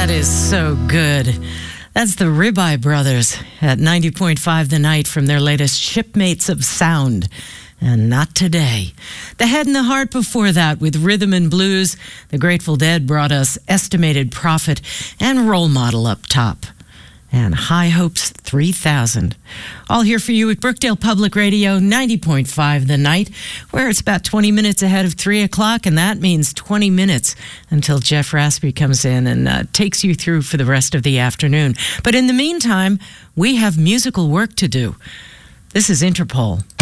That is so good. That's the Ribeye Brothers at 90.5 The Night from their latest Shipmates of Sound. And Not Today. The Head and the Heart before that with Rhythm and Blues. The Grateful Dead brought us Estimated Profit and Role Model up top. And High Hopes 3000. All here for you at Brookdale Public Radio, 90.5 The Night, where it's about 20 minutes ahead of 3 o'clock, and that means 20 minutes until Jeff Raspy comes in and takes you through for the rest of the afternoon. But in the meantime, we have musical work to do. This is Interpol.